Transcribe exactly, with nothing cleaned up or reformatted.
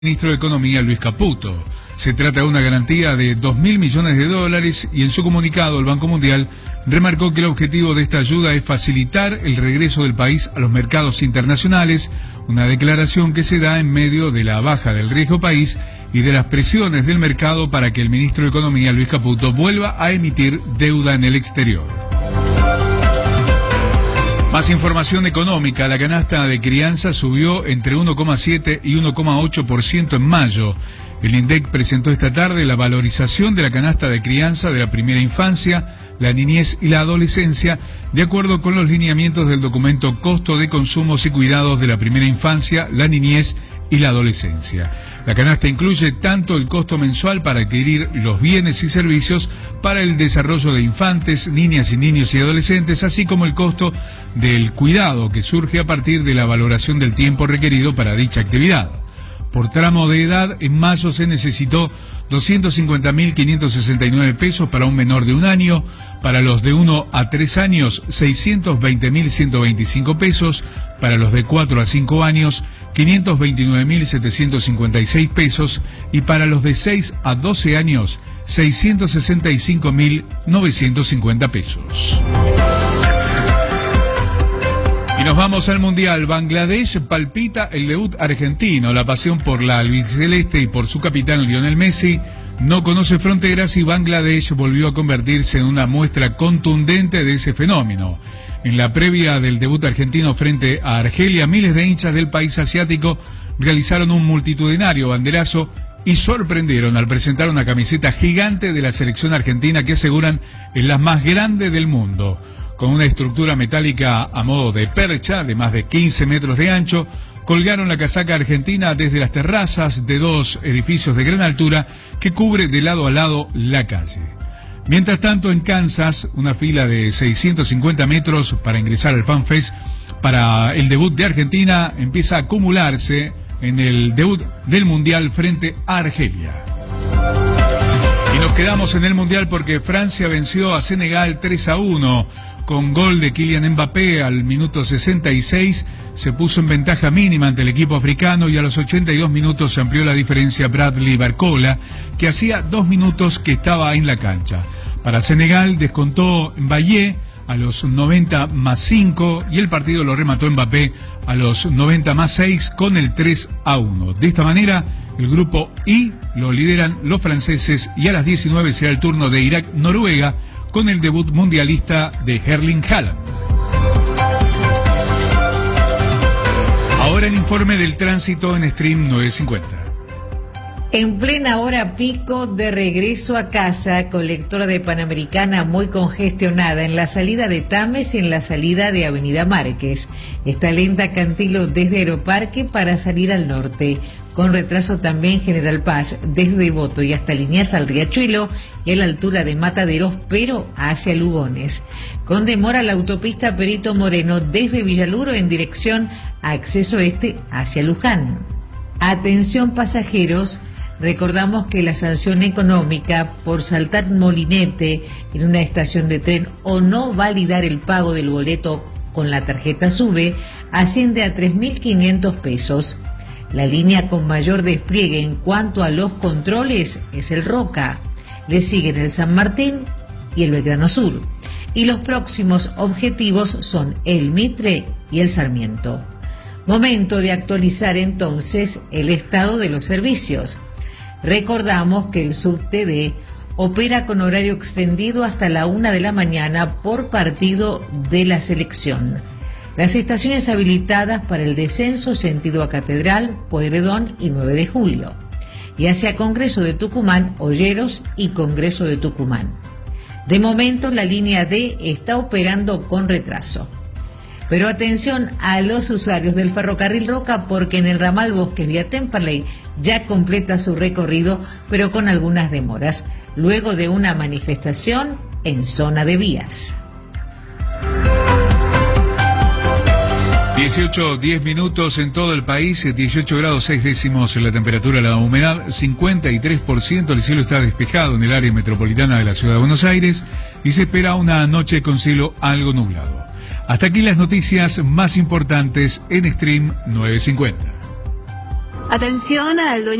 Ministro de Economía Luis Caputo. Se trata de una garantía de dos mil millones de dólares y en su comunicado el Banco Mundial remarcó que el objetivo de esta ayuda es facilitar el regreso del país a los mercados internacionales, una declaración que se da en medio de la baja del riesgo país y de las presiones del mercado para que el Ministro de Economía Luis Caputo vuelva a emitir deuda en el exterior. Más información económica. La canasta de crianza subió entre uno coma siete y uno coma ocho por ciento en mayo. El INDEC presentó esta tarde la valorización de la canasta de crianza de la primera infancia, la niñez y la adolescencia, de acuerdo con los lineamientos del documento Costo de Consumos y Cuidados de la primera infancia, la niñez y la adolescencia. La canasta incluye tanto el costo mensual para adquirir los bienes y servicios para el desarrollo de infantes, niñas y niños y adolescentes, así como el costo del cuidado que surge a partir de la valoración del tiempo requerido para dicha actividad. Por tramo de edad, en mayo se necesitó doscientos cincuenta mil quinientos sesenta y nueve pesos para un menor de un año, para los de uno a tres años, seiscientos veinte mil ciento veinticinco pesos, para los de cuatro a cinco años, quinientos veintinueve mil setecientos cincuenta y seis pesos, y para los de seis a doce años, seiscientos sesenta y cinco mil novecientos cincuenta pesos. Y nos vamos al Mundial. Bangladesh palpita el debut argentino. La pasión por la albiceleste y por su capitán Lionel Messi no conoce fronteras y Bangladesh volvió a convertirse en una muestra contundente de ese fenómeno. En la previa del debut argentino frente a Argelia, miles de hinchas del país asiático realizaron un multitudinario banderazo y sorprendieron al presentar una camiseta gigante de la selección argentina que aseguran es la más grande del mundo. Con una estructura metálica a modo de percha de más de quince metros de ancho, colgaron la casaca argentina desde las terrazas de dos edificios de gran altura que cubre de lado a lado la calle. Mientras tanto, en Kansas, una fila de seiscientos cincuenta metros para ingresar al FanFest para el debut de Argentina empieza a acumularse en el debut del Mundial frente a Argelia. Y nos quedamos en el Mundial porque Francia venció a Senegal tres a uno. Con gol de Kylian Mbappé al minuto sesenta y seis, se puso en ventaja mínima ante el equipo africano y a los ochenta y dos minutos se amplió la diferencia Bradley Barcola, que hacía dos minutos que estaba en la cancha. Para Senegal descontó Mbaye a los noventa más cinco y el partido lo remató Mbappé a los noventa más seis con el tres a uno. De esta manera, el grupo I lo lideran los franceses y a las diecinueve será el turno de Irak-Noruega con el debut mundialista de Erling Haaland. Ahora el informe del tránsito en Stream nueve cincuenta. En plena hora pico de regreso a casa, colectora de Panamericana muy congestionada en la salida de Tames y en la salida de Avenida Márquez. Está lenta Cantilo desde Aeroparque para salir al norte. Con retraso también General Paz desde Devoto y hasta Liniers al Riachuelo y a la altura de Mataderos, pero hacia Lugones. Con demora la autopista Perito Moreno desde Villaluro en dirección a acceso este hacia Luján. Atención pasajeros, recordamos que la sanción económica por saltar molinete en una estación de tren o no validar el pago del boleto con la tarjeta SUBE asciende a tres mil quinientos pesos. La línea con mayor despliegue en cuanto a los controles es el Roca. Le siguen el San Martín y el Belgrano Sur. Y los próximos objetivos son el Mitre y el Sarmiento. Momento de actualizar entonces el estado de los servicios. Recordamos que el Subte D opera con horario extendido hasta la una de la mañana por partido de la selección. Las estaciones habilitadas para el descenso sentido a Catedral, Pueyrredón y nueve de julio. Y hacia Congreso de Tucumán, Olleros y Congreso de Tucumán. De momento la línea D está operando con retraso. Pero atención a los usuarios del ferrocarril Roca porque en el ramal Bosques vía Temperley ya completa su recorrido, pero con algunas demoras, luego de una manifestación en zona de vías. dieciocho, diez minutos en todo el país, dieciocho grados seis décimos en la temperatura, la humedad cincuenta y tres por ciento, el cielo está despejado en el área metropolitana de la ciudad de Buenos Aires y se espera una noche con cielo algo nublado. Hasta aquí las noticias más importantes en Stream nueve cincuenta. Atención al dueño